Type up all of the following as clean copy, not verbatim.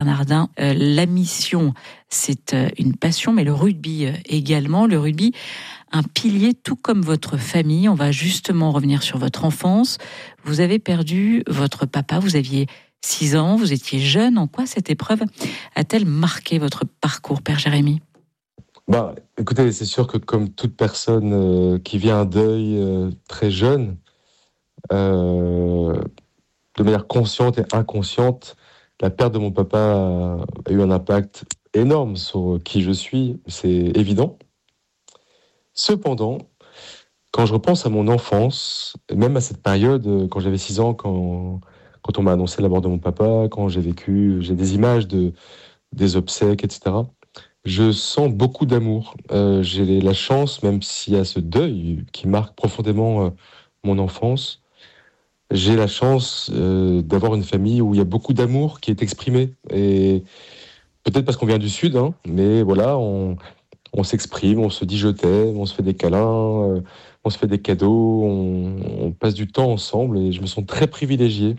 Bernardin. La mission, c'est une passion, mais le rugby également. Le rugby, un pilier, tout comme votre famille. On va justement revenir sur votre enfance. Vous avez perdu votre papa, vous aviez 6 ans, vous étiez jeune. En quoi cette épreuve a-t-elle marqué votre parcours, Père Jérémy ? Écoutez, c'est sûr que comme toute personne qui vit un deuil très jeune, de manière consciente et inconsciente, la perte de mon papa a eu un impact énorme sur qui je suis, c'est évident. Cependant, quand je repense à mon enfance, et même à cette période, quand j'avais 6 ans, quand on m'a annoncé la mort de mon papa, quand j'ai des images des obsèques, etc., je sens beaucoup d'amour. J'ai la chance, même s'il y a ce deuil qui marque profondément mon enfance, j'ai la chance d'avoir une famille où il y a beaucoup d'amour qui est exprimé. Et peut-être parce qu'on vient du Sud, hein, mais voilà, on s'exprime, on se dit je t'aime, on se fait des câlins, on se fait des cadeaux, on passe du temps ensemble et je me sens très privilégié,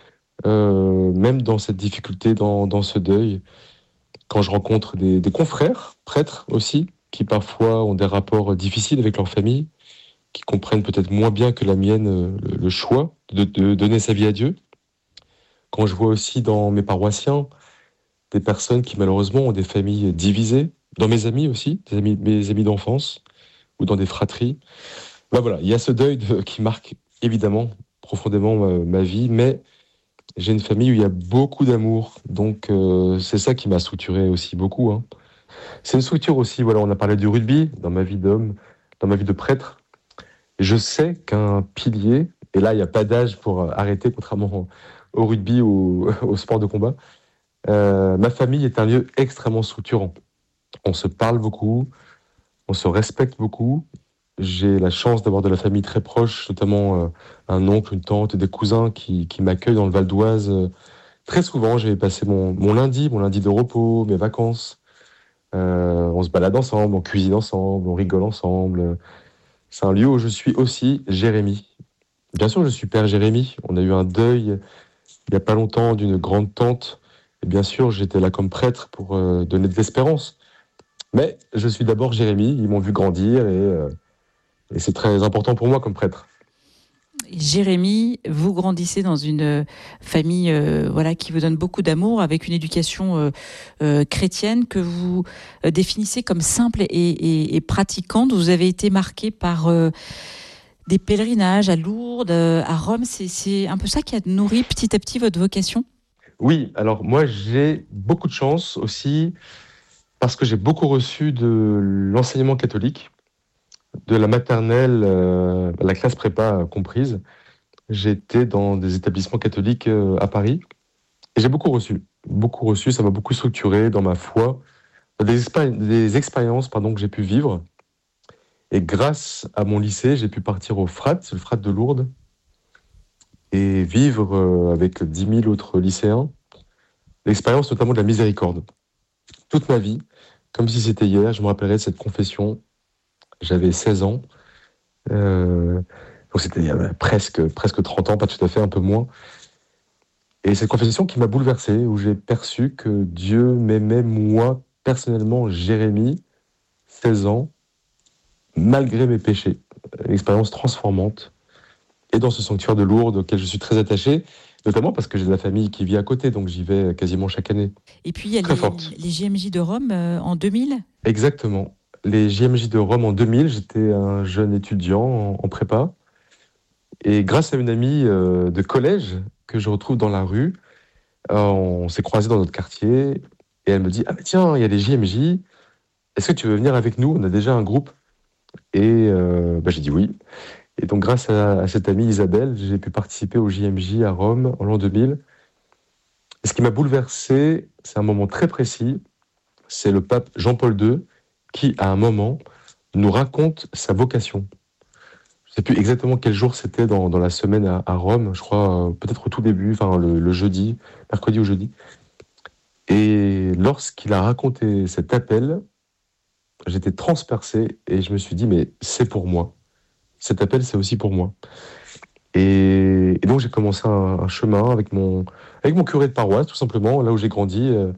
même dans cette difficulté, dans ce deuil. Quand je rencontre des confrères, prêtres aussi, qui parfois ont des rapports difficiles avec leur famille, qui comprennent peut-être moins bien que la mienne le choix de donner sa vie à Dieu. Quand je vois aussi dans mes paroissiens des personnes qui malheureusement ont des familles divisées, dans mes amis aussi, mes amis d'enfance, ou dans des fratries. Voilà, il y a ce deuil qui marque évidemment profondément ma vie, mais j'ai une famille où il y a beaucoup d'amour, donc c'est ça qui m'a structuré aussi beaucoup. Hein. C'est une structure aussi, voilà, on a parlé du rugby dans ma vie d'homme, dans ma vie de prêtre. Je sais qu'un pilier, et là il n'y a pas d'âge pour arrêter, contrairement au rugby ou au sport de combat, ma famille est un lieu extrêmement structurant. On se parle beaucoup, on se respecte beaucoup. J'ai la chance d'avoir de la famille très proche, notamment un oncle, une tante, des cousins qui m'accueillent dans le Val d'Oise. Très souvent, j'ai passé mon lundi de repos, mes vacances. On se balade ensemble, on cuisine ensemble, on rigole ensemble. C'est un lieu où je suis aussi Jérémy. Bien sûr, je suis Père Jérémy. On a eu un deuil il n'y a pas longtemps d'une grande tante. Et bien sûr, j'étais là comme prêtre pour donner de l'espérance. Mais je suis d'abord Jérémy. Ils m'ont vu grandir et c'est très important pour moi comme prêtre. Jérémy, vous grandissez dans une famille qui vous donne beaucoup d'amour, avec une éducation chrétienne que vous définissez comme simple et pratiquante. Vous avez été marqué par des pèlerinages à Lourdes, à Rome. C'est un peu ça qui a nourri petit à petit votre vocation ? Oui, alors moi j'ai beaucoup de chance aussi parce que j'ai beaucoup reçu de l'enseignement catholique. De la maternelle, la classe prépa comprise, j'étais dans des établissements catholiques à Paris et j'ai beaucoup reçu, ça m'a beaucoup structuré dans ma foi, dans des expériences que j'ai pu vivre. Et grâce à mon lycée, j'ai pu partir au FRAT, le FRAT de Lourdes, et vivre avec 10 000 autres lycéens l'expérience notamment de la miséricorde. Toute ma vie, comme si c'était hier, je me rappellerai de cette confession. J'avais 16 ans, donc c'était il y a presque 30 ans, pas tout à fait, un peu moins. Et cette confession qui m'a bouleversé, où j'ai perçu que Dieu m'aimait, moi, personnellement, Jérémy, 16 ans, malgré mes péchés. Une expérience transformante. Et dans ce sanctuaire de Lourdes, auquel je suis très attaché, notamment parce que j'ai de la famille qui vit à côté, donc j'y vais quasiment chaque année. Et puis il y a les JMJ de Rome en 2000 ? Exactement. Les JMJ de Rome en 2000, j'étais un jeune étudiant en prépa. Et grâce à une amie de collège que je retrouve dans la rue, on s'est croisés dans notre quartier et elle me dit « Ah mais tiens, il y a les JMJ, est-ce que tu veux venir avec nous ? On a déjà un groupe. » Et j'ai dit oui. Et donc grâce à cette amie Isabelle, j'ai pu participer au JMJ à Rome en l'an 2000. Et ce qui m'a bouleversé, c'est un moment très précis, c'est le pape Jean-Paul II qui, à un moment, nous raconte sa vocation. Je ne sais plus exactement quel jour c'était dans la semaine à Rome, je crois peut-être au tout début, le jeudi, mercredi ou jeudi. Et lorsqu'il a raconté cet appel, j'étais transpercé et je me suis dit, mais c'est pour moi. Cet appel, c'est aussi pour moi. Et donc j'ai commencé un chemin avec mon curé de paroisse, tout simplement, là où j'ai grandi,